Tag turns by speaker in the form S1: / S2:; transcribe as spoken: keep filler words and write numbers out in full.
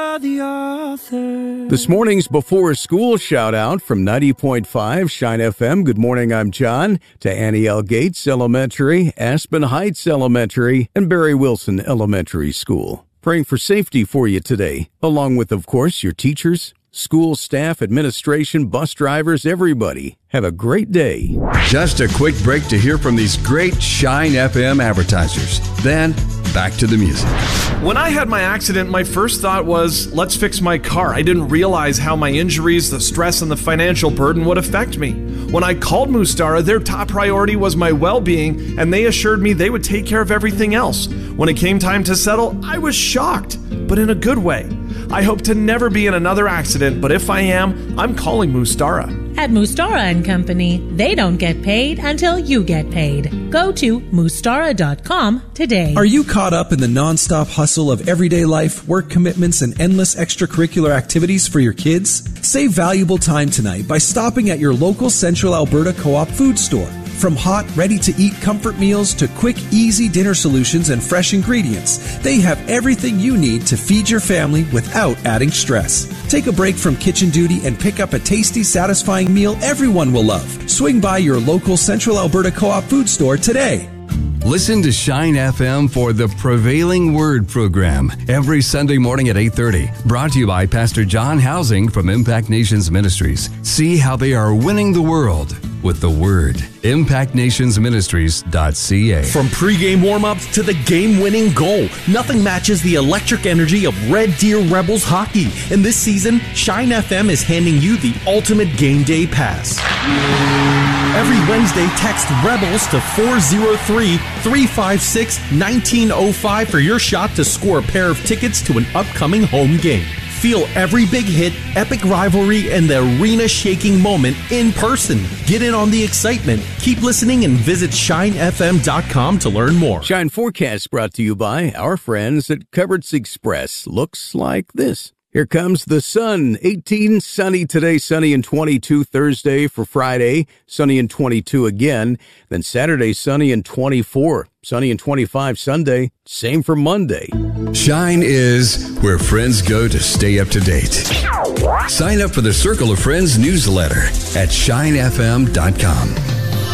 S1: The author.
S2: This morning's Before School shout out from ninety point five Shine F M. Good morning, I'm John. To Annie L. Gates Elementary, Aspen Heights Elementary, and Barry Wilson Elementary School. Praying for safety for you today, along with, of course, your teachers, school staff, administration, bus drivers, everybody. Have a great day.
S3: Just a quick break to hear from these great Shine F M advertisers. Then, back to the music.
S4: When I had my accident, my first thought was, let's fix my car. I didn't realize how my injuries, the stress, and the financial burden would affect me. When I called Mustara, their top priority was my well-being, and they assured me they would take care of everything else. When it came time to settle, I was shocked, but in a good way. I hope to never be in another accident, but if I am, I'm calling Mustara.
S5: At Mustara and Company, they don't get paid until you get paid. Go to mustara dot com today.
S6: Are you caught up in the nonstop hustle of everyday life, work commitments, and endless extracurricular activities for your kids? Save valuable time tonight by stopping at your local Central Alberta Co-op food store. From hot, ready-to-eat comfort meals to quick, easy dinner solutions and fresh ingredients, they have everything you need to feed your family without adding stress. Take a break from kitchen duty and pick up a tasty, satisfying meal everyone will love. Swing by your local Central Alberta Co-op food store today.
S3: Listen to Shine F M for the Prevailing Word program every Sunday morning at eight thirty. Brought to you by Pastor John Housing from Impact Nations Ministries. See how they are winning the world with the Word. impact nations ministries dot c a.
S7: From pregame warm-ups to the game-winning goal, nothing matches the electric energy of Red Deer Rebels hockey. And this season, Shine F M is handing you the ultimate game day pass. Every Wednesday, text REBELS to four oh three, three five six, one nine oh five for your shot to score a pair of tickets to an upcoming home game. Feel every big hit, epic rivalry, and the arena-shaking moment in person. Get in on the excitement. Keep listening and visit shine f m dot com to learn more.
S2: Shine Forecast brought to you by our friends at Coverts Express. Looks like this. Here comes the sun. eighteen, sunny today, sunny and twenty-two Thursday for Friday, sunny and twenty-two again. Then Saturday, sunny and twenty-four, sunny and twenty-five Sunday, same for Monday.
S3: Shine is where friends go to stay up to date. Sign up for the Circle of Friends newsletter at shine f m dot com.